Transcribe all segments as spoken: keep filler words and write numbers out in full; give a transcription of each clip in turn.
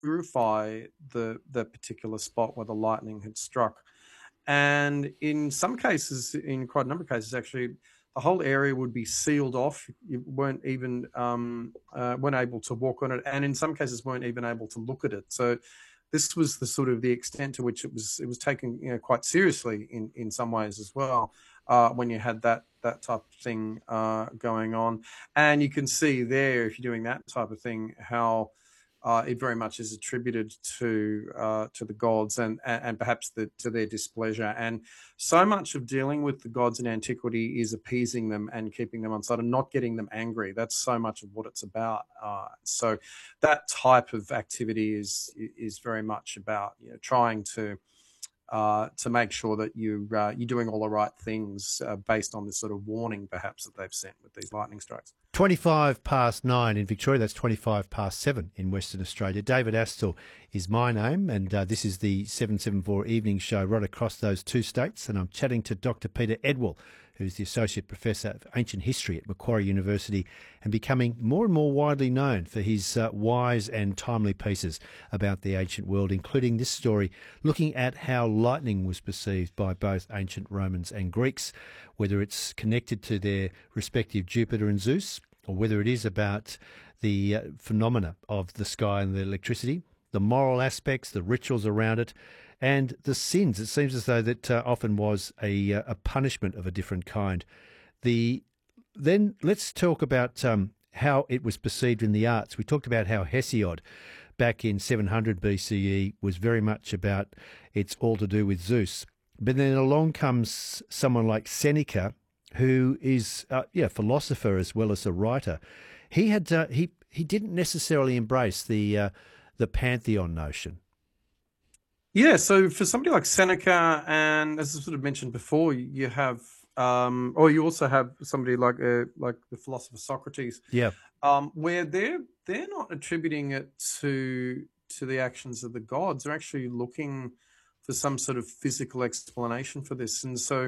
purify the the particular spot where the lightning had struck. And in some cases, in quite a number of cases, actually, the whole area would be sealed off. You weren't even um, uh, weren't able to walk on it, and in some cases, weren't even able to look at it. So, this was the sort of the extent to which it was it was taken, you know, quite seriously in in some ways as well. Uh, when you had that that type of thing uh, going on, and you can see there, if you're doing that type of thing, how uh, it very much is attributed to uh, to the gods, and, and and perhaps the, to their displeasure. And so much of dealing with the gods in antiquity is appeasing them and keeping them on side and not getting them angry. That's so much of what it's about. Uh, so that type of activity is is very much about, you know, trying to uh, to make sure that you uh, you're doing all the right things uh, based on this sort of warning, perhaps, that they've sent with these lightning strikes. twenty-five past nine in Victoria. That's twenty-five past seven in Western Australia. David Astle is my name, and uh, this is the seven seventy-four Evening Show right across those two states. And I'm chatting to Doctor Peter Edwell, who's the Associate Professor of Ancient History at Macquarie University and becoming more and more widely known for his uh, wise and timely pieces about the ancient world, including this story looking at how lightning was perceived by both ancient Romans and Greeks, whether it's connected to their respective Jupiter and Zeus, or whether it is about the uh, phenomena of the sky and the electricity, the moral aspects, the rituals around it, and the sins. It seems as though that uh, often was a, uh, a punishment of a different kind. The Then let's talk about um, how it was perceived in the arts. We talked about how Hesiod, back in seven hundred B C E, was very much about it's all to do with Zeus. But then along comes someone like Seneca, who is uh, yeah, a philosopher as well as a writer. He had uh, he he didn't necessarily embrace the uh, the pantheon notion. Yeah, so for somebody like Seneca, and as I sort of mentioned before, you have, um, or you also have somebody like uh, like the philosopher Socrates, Yeah, um, where they're they're not attributing it to to the actions of the gods. They're actually looking for some sort of physical explanation for this, and so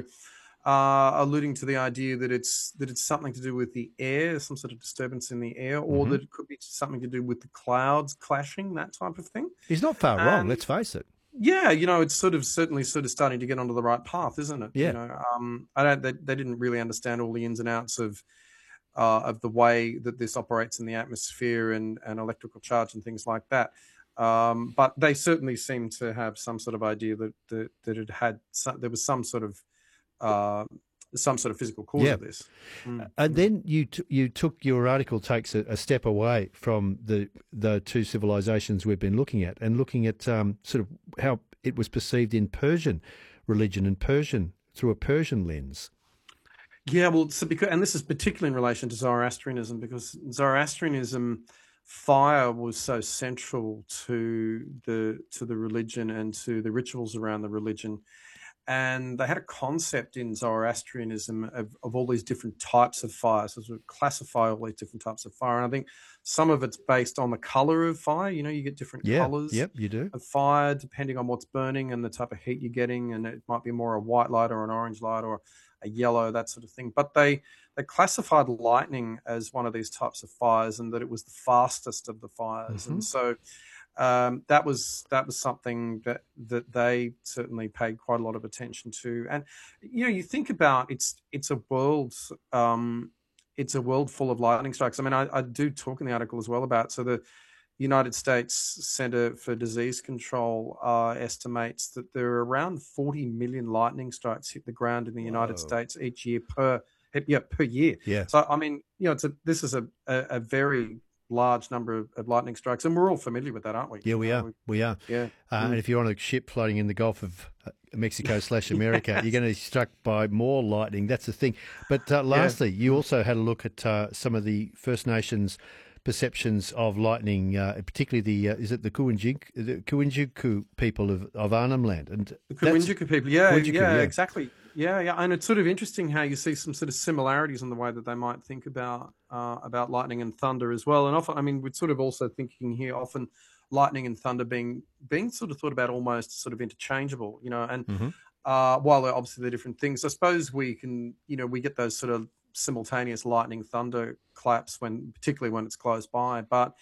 uh, alluding to the idea that it's that it's something to do with the air, some sort of disturbance in the air, or mm-hmm. that it could be something to do with the clouds clashing, that type of thing. He's not far wrong. And Let's face it. yeah, you know, it's sort of certainly sort of starting to get onto the right path, isn't it? You Yeah, know, um, I don't. They, they didn't really understand all the ins and outs of uh, of the way that this operates in the atmosphere and and electrical charge and things like that. Um, but they certainly seem to have some sort of idea that that, that it had some, there was some sort of uh, some sort of physical cause yeah. of this. Mm. And then you t- you took your article takes a, a step away from the the two civilizations we've been looking at, and looking at um, sort of how it was perceived in Persian religion and Persian through a Persian lens. Yeah, well, so because, and this is particularly in relation to Zoroastrianism, because Zoroastrianism, fire was so central to the to the religion and to the rituals around the religion. And they had a concept in Zoroastrianism of, of all these different types of fire, so sort of classify all these different types of fire. And I think some of it's based on the color of fire. You know, you get different Yeah, colors yep, you do. of fire depending on what's burning and the type of heat you're getting. And it might be more a white light or an orange light or a yellow, that sort of thing. But they they classified lightning as one of these types of fires, and that it was the fastest of the fires. Mm-hmm. And so um, that was that was something that that they certainly paid quite a lot of attention to. And you know, you think about it's it's a world um, it's a world full of lightning strikes. I mean, I, I do talk in the article as well about so the United States Center for Disease Control uh, estimates that there are around forty million lightning strikes hit the ground in the United Whoa. States each year per yeah per year. Yeah. So I mean, you know, it's a this is a a, a very large number of, of lightning strikes, and we're all familiar with that, aren't we? Yeah, we Uh, are. We are. yeah. Uh, Mm. And if you're on a ship floating in the Gulf of uh, Mexico slash America, you're going to be struck by more lightning. That's the thing. But uh, lastly, you also had a look at uh, some of the First Nations perceptions of lightning, uh, particularly the uh, is it the Kuinjik, the Kuinjiku people of, of Arnhem Land, and The that's Kawinjika people, yeah, Kuinjiku, yeah, yeah. exactly, yeah, yeah, and it's sort of interesting how you see some sort of similarities in the way that they might think about uh, about lightning and thunder as well. And often, I mean, we're sort of also thinking here often lightning and thunder being being sort of thought about almost sort of interchangeable, you know, and Mm-hmm. uh, while they're obviously they're different things, I suppose we can, you know, we get those sort of simultaneous lightning thunder claps when, particularly when it's close by, but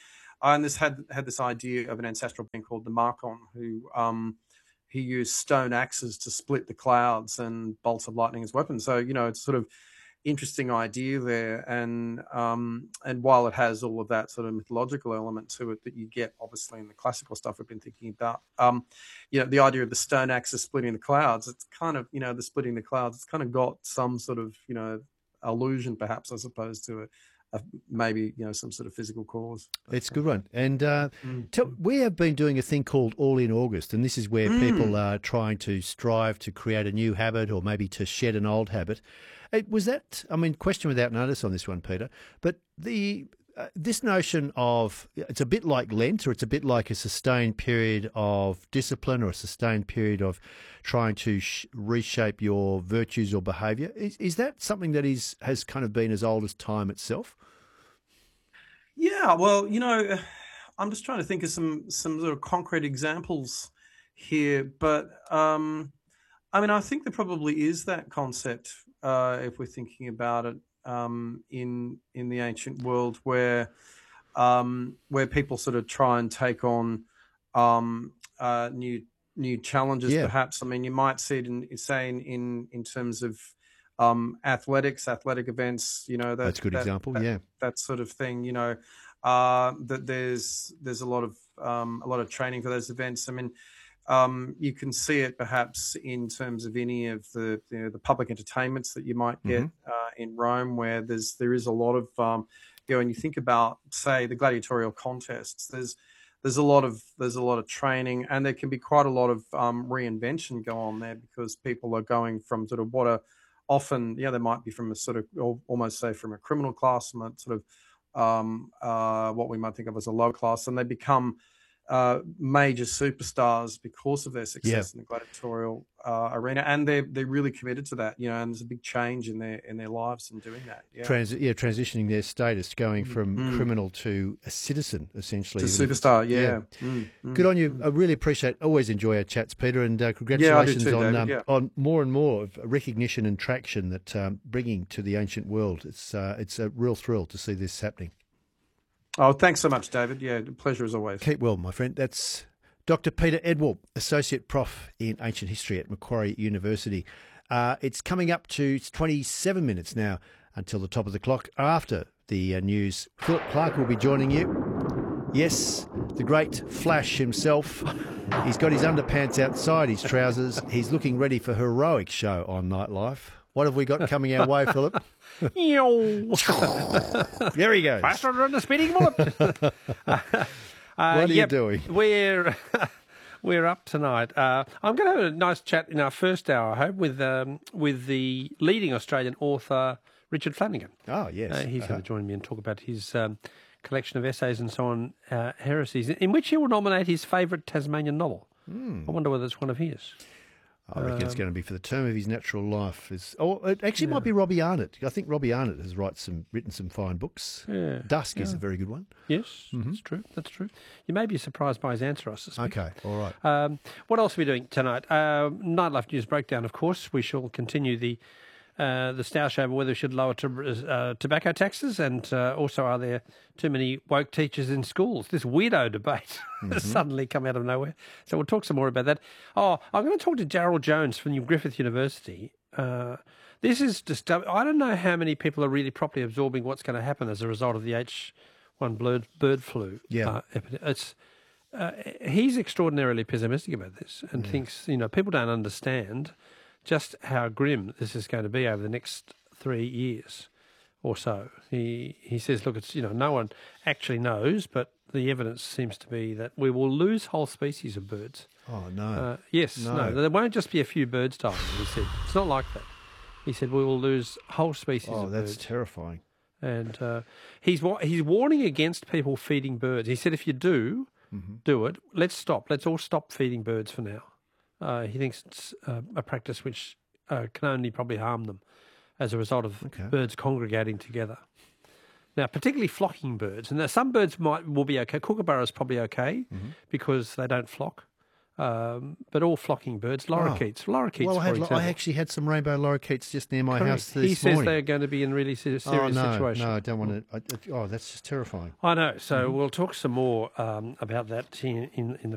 and this had had this idea of an ancestral being called the Markon, who um, he used stone axes to split the clouds and bolts of lightning as weapons. So you know, it's sort of interesting idea there, and um, and while it has all of that sort of mythological element to it that you get obviously in the classical stuff we've been thinking about, um, you know, the idea of the stone axis splitting the clouds, it's kind of, you know, the splitting the clouds, it's kind of got some sort of, you know, allusion perhaps as opposed to a, a maybe, you know, some sort of physical cause. It's a good one. And uh, Mm. tell, we have been doing a thing called All in August, and this is where Mm. people are trying to strive to create a new habit or maybe to shed an old habit. It, was that, I mean, question without notice on this one, Peter, but the uh, this notion of, it's a bit like Lent, or it's a bit like a sustained period of discipline or a sustained period of trying to sh- reshape your virtues or behaviour. Is, is that something that is has kind of been as old as time itself? Yeah, well, you know, I'm just trying to think of some some sort of concrete examples here, but um, I mean, I think there probably is that concept uh, if we're thinking about it um, in in the ancient world, where um, where people sort of try and take on um, uh, new new challenges. Yeah. Perhaps, I mean, you might see it in say in in, in terms of um, athletics, athletic events. You know, that, That's a good that, example, that, yeah. that sort of thing. You know, uh, that there's there's a lot of um, a lot of training for those events. I mean. Um, you can see it perhaps in terms of any of the you know, the public entertainments that you might get Mm-hmm. uh, in Rome, where there's there is a lot of um, you know, when you think about say the gladiatorial contests, there's there's a lot of there's a lot of training, and there can be quite a lot of um, reinvention go on there because people are going from sort of what are often yeah they might be from a sort of almost say from a criminal class, some sort of um, uh, what we might think of as a low class, and they become uh, major superstars because of their success Yeah. in the gladiatorial uh, arena, and they're they're really committed to that, you know. And there's a big change in their in their lives in doing that. Yeah, Trans- yeah, transitioning their status, going from Mm. criminal to a citizen, essentially. to even if it's- superstar. Yeah, Mm, mm. Good on you. I really appreciate, always enjoy our chats, Peter, and uh, Yeah, I do congratulations too, on David, um, yeah. on more and more of recognition and traction that um, bringing to the ancient world. It's uh, it's a real thrill to see this happening. Oh, thanks so much, David. Yeah, pleasure as always. Keep well, my friend. That's Doctor Peter Edwall, Associate Prof in Ancient History at Macquarie University. Uh, it's coming up to twenty-seven minutes now until the top of the clock. After the uh, news, Philip Clark will be joining you. Yes, the great Flash himself. He's got his underpants outside his trousers. He's looking ready for a heroic show on Nightlife. What have we got coming our way, Philip? There he goes. Faster than the speeding bullet. uh, What are you yep, doing? We're we're up tonight. Uh, I'm going to have a nice chat in our first hour, I hope, with um, with the leading Australian author Richard Flanagan. Oh, yes. Uh, he's Uh-huh. going to join me and talk about his um, collection of essays and so on, uh, heresies, in which he will nominate his favourite Tasmanian novel. Hmm. I wonder whether it's one of his. I reckon it's Um, going to be For the Term of His Natural Life. Is oh, it actually might be Robbie Arnott. I think Robbie Arnott has write some, written some fine books. Yeah. Dusk is Yeah. a very good one. Yes, that's true. That's true. You may be surprised by his answer, I suspect. Okay, all right. Um, what else are we doing tonight? Uh, Nightlife News Breakdown, of course. We shall continue the uh, the stoush over whether we should lower to, uh, tobacco taxes, and uh, also are there too many woke teachers in schools? This weirdo debate has suddenly come out of nowhere. So we'll talk some more about that. Oh, I'm going to talk to Gerald Jones from New Griffith University. Uh, this is just, I don't know how many people are really properly absorbing what's going to happen as a result of the H one bird, bird flu. Yeah. Uh, epidemic. It's uh, he's extraordinarily pessimistic about this and thinks, you know, people don't understand just how grim this is going to be over the next three years or so. He he says, look, it's, you know, no one actually knows, but the evidence seems to be that we will lose whole species of birds. Oh, no. Uh, yes, no. No. there won't just be a few birds dying, he said. It's not like that. He said we will lose whole species oh, of that's birds. terrifying. And uh, he's wa- he's warning against people feeding birds. He said if you do Mm-hmm. do it, let's stop. Let's all stop feeding birds for now. Uh, he thinks it's uh, a practice which uh, can only probably harm them as a result of Okay. birds congregating together. Now, particularly flocking birds, and there, some birds might will be okay. Kookaburras probably okay Mm-hmm. because they don't flock. Um, but all flocking birds, lorikeets. Oh. Lorikeets, well, I, had, for example. I actually had some rainbow lorikeets just near my Correct. house this He says morning. they're going to be in really serious oh, no, situation. No, I don't want to. I, oh, that's just terrifying. I know. So mm-hmm. we'll talk some more um, about that in, in, in the